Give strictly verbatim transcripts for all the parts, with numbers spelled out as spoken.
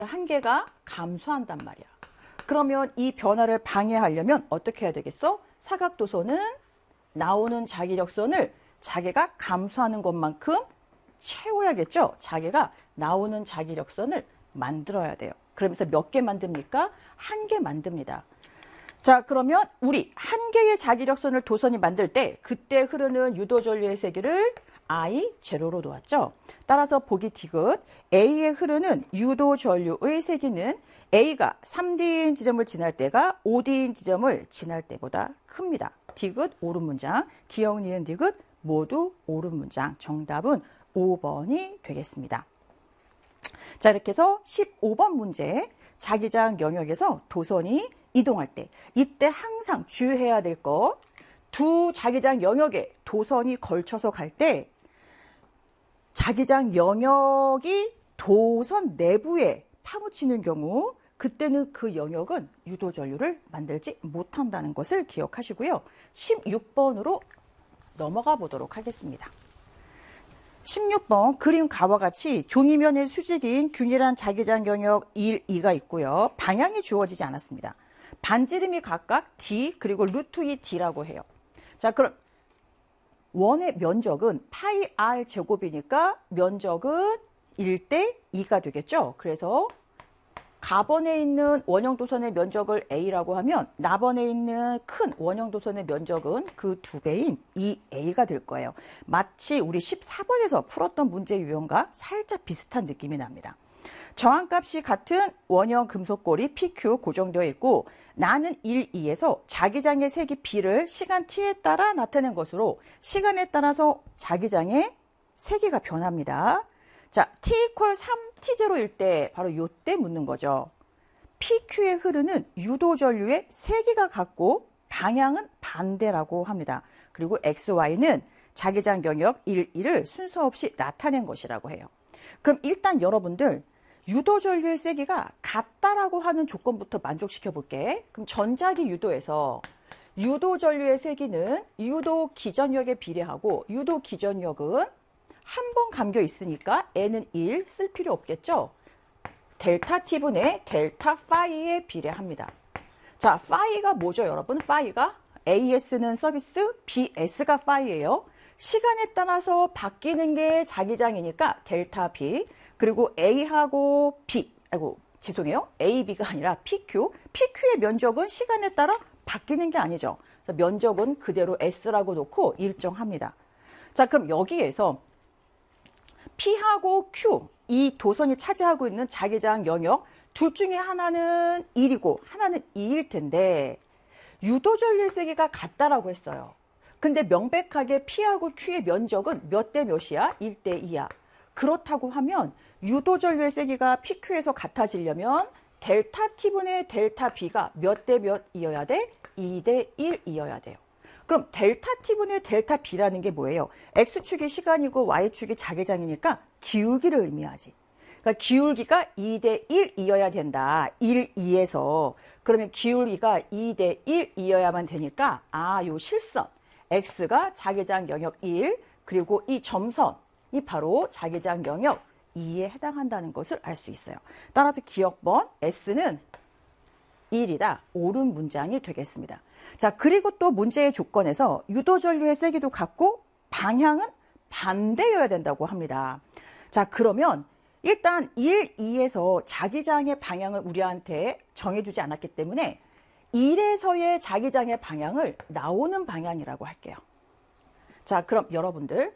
한계가 감소한단 말이야. 그러면 이 변화를 방해하려면 어떻게 해야 되겠어? 사각도선은 나오는 자기력선을 자기가 감소하는 것만큼 채워야겠죠? 자기가 나오는 자기력선을 만들어야 돼요. 그러면서 몇 개 만듭니까? 한 개 만듭니다. 자, 그러면 우리 한 개의 자기력선을 도선이 만들 때 그때 흐르는 유도전류의 세기를 I 제로로 놓았죠. 따라서 보기 디귿 A에 흐르는 유도전류의 세기는 A가 삼 디인 지점을 지날 때가 오 디인 지점을 지날 때보다 큽니다. 디귿 옳은 문장, 기억, 니은, 디귿 모두 옳은 문장. 정답은 오 번이 되겠습니다. 자, 이렇게 해서 십오 번 문제, 자기장 영역에서 도선이 이동할 때 이때 항상 주의해야 될 것, 두 자기장 영역에 도선이 걸쳐서 갈 때 자기장 영역이 도선 내부에 파묻히는 경우 그때는 그 영역은 유도전류를 만들지 못한다는 것을 기억하시고요. 십육 번으로 넘어가 보도록 하겠습니다. 십육 번 그림과와 같이 종이면의 수직인 균일한 자기장 영역 일, 이가 있고요. 방향이 주어지지 않았습니다. 반지름이 각각 D 그리고 루트 이 D라고 해요. 자, 그럼 원의 면적은 파이 R 제곱이니까 면적은 일 대 이가 되겠죠. 그래서 가번에 있는 원형 도선의 면적을 A라고 하면 나번에 있는 큰 원형 도선의 면적은 그 두 배인 이 에이가 될 거예요. 마치 우리 십사 번에서 풀었던 문제 유형과 살짝 비슷한 느낌이 납니다. 저항값이 같은 원형 금속골이 피큐 고정되어 있고 나는 일, 이에서 자기장의 색이 B를 시간 T에 따라 나타낸 것으로 시간에 따라서 자기장의 세기가 변합니다. 자, T 이퀄 삼 티 제로일 때 바로 요때 묻는 거죠. 피큐에 흐르는 유도전류의 세기가 같고 방향은 반대라고 합니다. 그리고 엑스 와이는 자기장 영역 일, 이를 순서 없이 나타낸 것이라고 해요. 그럼 일단 여러분들 유도전류의 세기가 같다라고 하는 조건부터 만족시켜 볼게. 그럼 전자기 유도에서 유도전류의 세기는 유도 기전력에 비례하고 유도 기전력은 한 번 감겨 있으니까 N은 일 쓸 필요 없겠죠. 델타 T분의 델타 파이에 비례합니다. 자, 파이가 뭐죠, 여러분? 파이가 에이에스는 서비스, 비에스가 파이예요. 시간에 따라서 바뀌는 게 자기장이니까 델타 B. 그리고 A하고 B, 아이고 죄송해요. 에이, B가 아니라 피큐. 피큐의 면적은 시간에 따라 바뀌는 게 아니죠. 그래서 면적은 그대로 S라고 놓고 일정합니다. 자, 그럼 여기에서 P하고 Q, 이 도선이 차지하고 있는 자기장 영역 둘 중에 하나는 일이고 하나는 이일 텐데 유도전류의 세기가 같다라고 했어요. 근데 명백하게 P하고 Q의 면적은 몇 대 몇이야? 일 대 이야. 그렇다고 하면 유도전류의 세기가 피큐에서 같아지려면 델타 T분의 델타 B가 몇 대 몇이어야 돼? 이 대 일이어야 돼요. 그럼 델타 T분의 델타 B라는 게 뭐예요? X축이 시간이고 Y축이 자기장이니까 기울기를 의미하지. 그러니까 기울기가 이 대 일이어야 된다. 일, 이에서. 그러면 기울기가 이 대 일이어야만 되니까 아, 요 실선 X가 자기장 영역 일 그리고 이 점선이 바로 자기장 영역 이에 해당한다는 것을 알 수 있어요. 따라서 기억번 S는 일이다. 옳은 문장이 되겠습니다. 자, 그리고 또 문제의 조건에서 유도전류의 세기도 같고 방향은 반대여야 된다고 합니다. 자, 그러면 일단 일, 이에서 자기장의 방향을 우리한테 정해주지 않았기 때문에 일에서의 자기장의 방향을 나오는 방향이라고 할게요. 자, 그럼 여러분들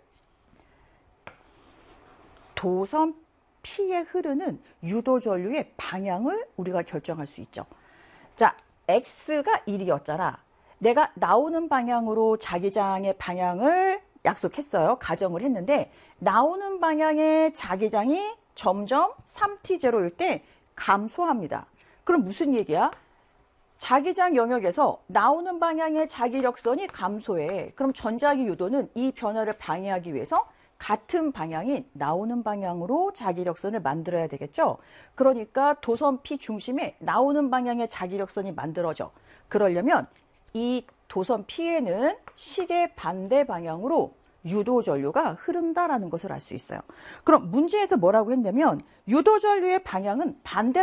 도선 P에 흐르는 유도전류의 방향을 우리가 결정할 수 있죠. 자, X가 일이었잖아. 내가 나오는 방향으로 자기장의 방향을 약속했어요. 가정을 했는데 나오는 방향의 자기장이 점점 삼 티 제로일 때 감소합니다. 그럼 무슨 얘기야? 자기장 영역에서 나오는 방향의 자기력선이 감소해. 그럼 전자기 유도는 이 변화를 방해하기 위해서 같은 방향인 나오는 방향으로 자기력선을 만들어야 되겠죠. 그러니까 도선 P 중심에 나오는 방향의 자기력선이 만들어져. 그러려면 이 도선 P에는 시계 반대 방향으로 유도전류가 흐른다라는 것을 알 수 있어요. 그럼 문제에서 뭐라고 했냐면 유도전류의 방향은 반대